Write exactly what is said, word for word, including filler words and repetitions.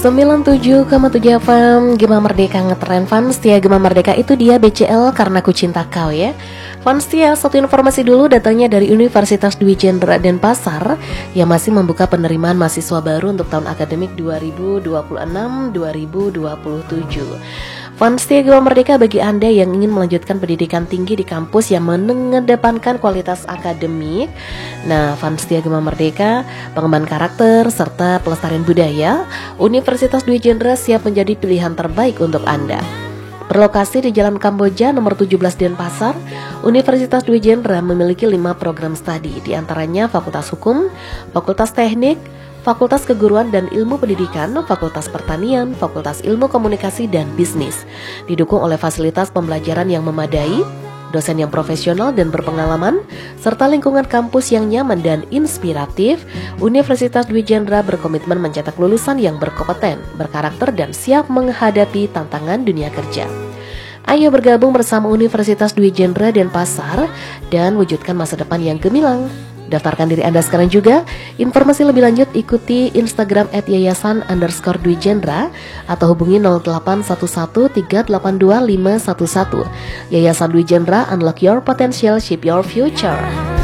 sembilan puluh tujuh koma tujuh F M Gema Merdeka ngetren fans ya. Gema Merdeka itu dia B C L karena ku cinta kau ya. Fans ya, satu informasi dulu datangnya dari Universitas Dwi Jendra Denpasar yang masih membuka penerimaan mahasiswa baru untuk tahun akademik dua ribu dua puluh enam dua ribu dua puluh tujuh. Fans setia Gema Merdeka, bagi Anda yang ingin melanjutkan pendidikan tinggi di kampus yang mengedepankan kualitas akademik, nah fans setia Gema Merdeka, pengembangan karakter, serta pelestarian budaya, Universitas Dwi Jendra siap menjadi pilihan terbaik untuk Anda. Berlokasi di Jalan Kamboja nomor tujuh belas Denpasar, Universitas Dwi Jendra memiliki lima program studi, diantaranya Fakultas Hukum, Fakultas Teknik, Fakultas Keguruan dan Ilmu Pendidikan, Fakultas Pertanian, Fakultas Ilmu Komunikasi dan Bisnis. Didukung oleh fasilitas pembelajaran yang memadai, dosen yang profesional dan berpengalaman, serta lingkungan kampus yang nyaman dan inspiratif, Universitas Dwi Jendra berkomitmen mencetak lulusan yang berkompeten, berkarakter dan siap menghadapi tantangan dunia kerja. Ayo bergabung bersama Universitas Dwi Jendra Denpasar dan wujudkan masa depan yang gemilang. Daftarkan diri Anda sekarang juga. Informasi lebih lanjut ikuti Instagram at yayasan underscore Dwi Jendra atau hubungi nol delapan satu satu tiga delapan dua lima satu satu. Yayasan Dwi Jendra, unlock your potential, shape your future.